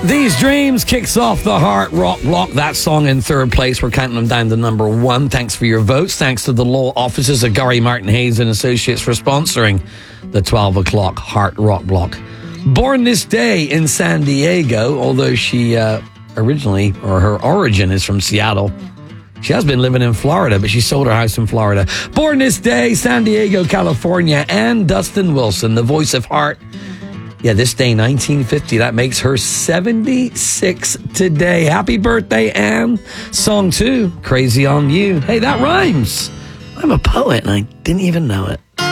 These Dreams kicks off the Heart Rock Block. That song in third place. We're counting them down to number one. Thanks for your votes. Thanks to the law offices of Gary Martin Hayes and Associates for sponsoring the 12 o'clock Heart Rock Block. Born this day in San Diego, although she originally, or her origin is from Seattle. She has been living in Florida, but she sold her house in Florida. Born this day, San Diego, California, Ann Dustin Wilson, the voice of Heart. Yeah, this day, 1950, that makes her 76 today. Happy birthday, Anne. Song 2, Crazy on You. Hey, that rhymes. I'm a poet and I didn't even know it.